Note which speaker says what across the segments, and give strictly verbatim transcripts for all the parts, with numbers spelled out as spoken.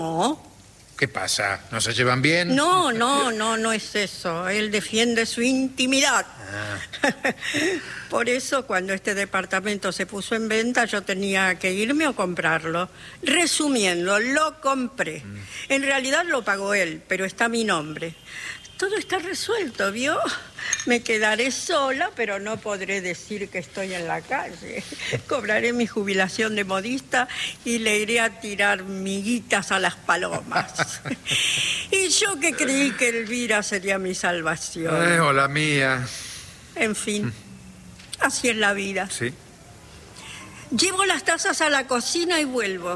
Speaker 1: No.
Speaker 2: ¿Qué pasa? ¿No se llevan bien?
Speaker 1: No, no, no, no es eso. Él defiende su intimidad. Ah. Por eso, cuando este departamento se puso en venta, yo tenía que irme o comprarlo. Resumiendo, lo compré. Mm. En realidad lo pagó él, pero está mi nombre. Todo está resuelto, ¿vio? Me quedaré sola, pero no podré decir que estoy en la calle. Cobraré mi jubilación de modista y le iré a tirar miguitas a las palomas. Y yo que creí que Elvira sería mi salvación.
Speaker 2: Eh, o la mía.
Speaker 1: En fin, así es la vida.
Speaker 2: Sí.
Speaker 1: Llevo las tazas a la cocina y vuelvo.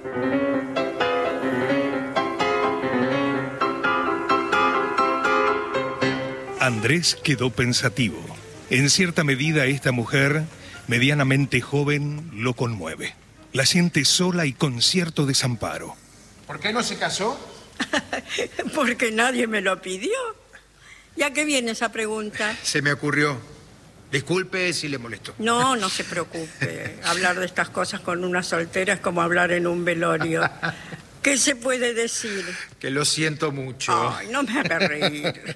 Speaker 3: Andrés quedó pensativo. En cierta medida, esta mujer, medianamente joven, lo conmueve. La siente sola y con cierto desamparo.
Speaker 2: ¿Por qué no se casó?
Speaker 1: Porque nadie me lo pidió. ¿Y a qué viene esa pregunta?
Speaker 2: Se me ocurrió. Disculpe si le molesto.
Speaker 1: No, no se preocupe. Hablar de estas cosas con una soltera es como hablar en un velorio. ¿Qué se puede decir?
Speaker 2: Que lo siento mucho.
Speaker 1: Ay, no me haga reír.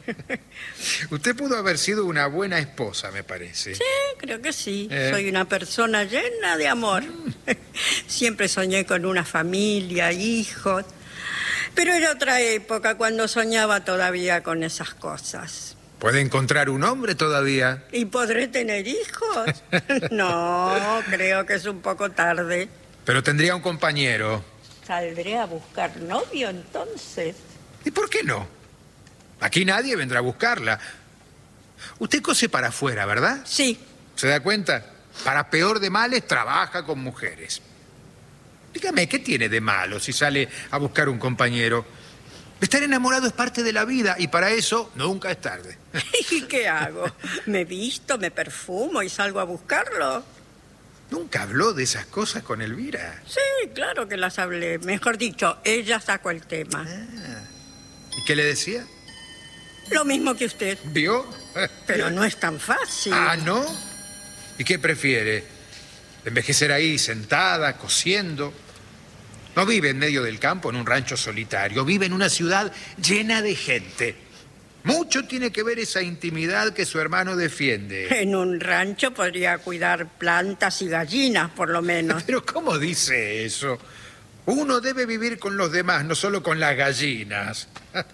Speaker 2: Usted pudo haber sido una buena esposa, me parece.
Speaker 1: Sí, creo que sí.
Speaker 2: ¿Eh?
Speaker 1: Soy una persona llena de amor. Mm. Siempre soñé con una familia, hijos. Pero era otra época cuando soñaba todavía con esas cosas.
Speaker 2: ¿Puede encontrar un hombre todavía?
Speaker 1: ¿Y podré tener hijos? No, creo que es un poco tarde.
Speaker 2: Pero tendría un compañero.
Speaker 1: ¿Saldré a buscar novio entonces?
Speaker 2: ¿Y por qué no? Aquí nadie vendrá a buscarla. Usted cose para afuera, ¿verdad?
Speaker 1: Sí.
Speaker 2: ¿Se da cuenta? Para peor de males, trabaja con mujeres. Dígame, ¿qué tiene de malo si sale a buscar un compañero? Estar enamorado es parte de la vida y para eso nunca es tarde.
Speaker 1: ¿Y qué hago? ¿Me visto, me perfumo y salgo a buscarlo?
Speaker 2: ¿Nunca habló de esas cosas con Elvira?
Speaker 1: Sí, claro que las hablé. Mejor dicho, ella sacó el tema.
Speaker 2: Ah. ¿Y qué le decía?
Speaker 1: Lo mismo que usted.
Speaker 2: ¿Vio?
Speaker 1: Pero no es tan fácil.
Speaker 2: Ah, ¿no? ¿Y qué prefiere? ¿Envejecer ahí sentada, cosiendo? No vive en medio del campo, en un rancho solitario. Vive en una ciudad llena de gente. Mucho tiene que ver esa intimidad que su hermano defiende.
Speaker 1: En un rancho podría cuidar plantas y gallinas, por lo menos.
Speaker 2: Pero ¿cómo dice eso? Uno debe vivir con los demás, no solo con las gallinas.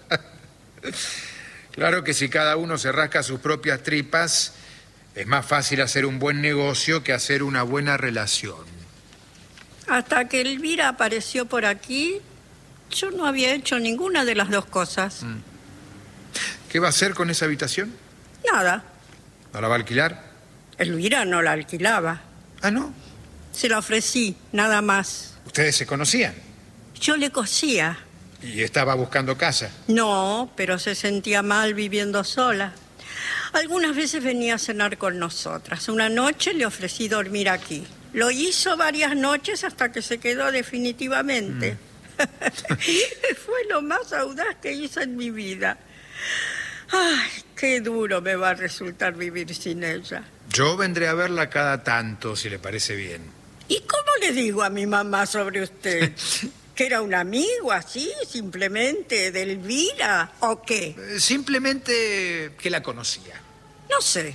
Speaker 2: Claro que si cada uno se rasca sus propias tripas, es más fácil hacer un buen negocio que hacer una buena relación.
Speaker 1: Hasta que Elvira apareció por aquí, yo no había hecho ninguna de las dos cosas.
Speaker 2: Mm. ¿Qué va a hacer con esa habitación?
Speaker 1: Nada.
Speaker 2: ¿No la va a alquilar?
Speaker 1: Elvira no la alquilaba.
Speaker 2: ¿Ah, no?
Speaker 1: Se la ofrecí, nada más.
Speaker 2: ¿Ustedes se conocían?
Speaker 1: Yo le cosía.
Speaker 2: ¿Y estaba buscando casa?
Speaker 1: No, pero se sentía mal viviendo sola. Algunas veces venía a cenar con nosotras. Una noche le ofrecí dormir aquí. Lo hizo varias noches hasta que se quedó definitivamente. Mm. Fue lo más audaz que hice en mi vida. Ay, qué duro me va a resultar vivir sin ella.
Speaker 2: Yo vendré a verla cada tanto, si le parece bien.
Speaker 1: ¿Y cómo le digo a mi mamá sobre usted? ¿Que era un amigo así, simplemente, de Elvira, o qué?
Speaker 2: Simplemente que la conocía.
Speaker 1: No sé.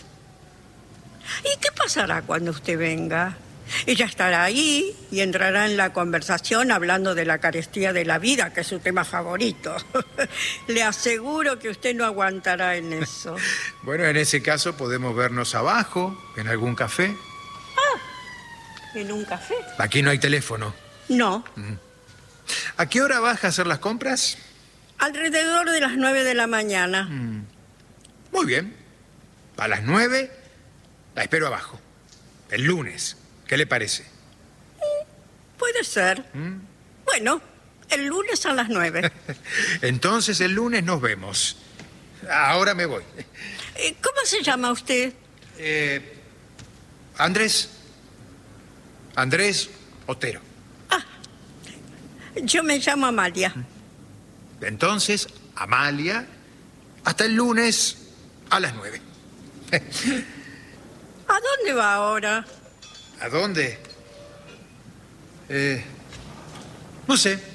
Speaker 1: ¿Y qué pasará cuando usted venga? Ella estará ahí y entrará en la conversación hablando de la carestía de la vida, que es su tema favorito. Le aseguro que usted no aguantará en eso.
Speaker 2: Bueno, en ese caso podemos vernos abajo, en algún café.
Speaker 1: Ah, ¿en un café?
Speaker 2: Aquí no hay teléfono.
Speaker 1: No.
Speaker 2: ¿A qué hora vas a hacer las compras?
Speaker 1: Alrededor de las nueve de la mañana.
Speaker 2: Mm. Muy bien. A las nueve la espero abajo. El lunes. ¿Qué le parece?
Speaker 1: Puede ser.
Speaker 2: ¿Mm?
Speaker 1: Bueno, el lunes a las nueve.
Speaker 2: Entonces el lunes nos vemos. Ahora me voy.
Speaker 1: ¿Cómo se llama usted?
Speaker 2: Eh, Andrés. Andrés Otero.
Speaker 1: Ah, yo me llamo Amalia.
Speaker 2: Entonces, Amalia, hasta el lunes a las nueve.
Speaker 1: ¿A dónde va ahora?
Speaker 2: ¿A dónde? Eh, no sé.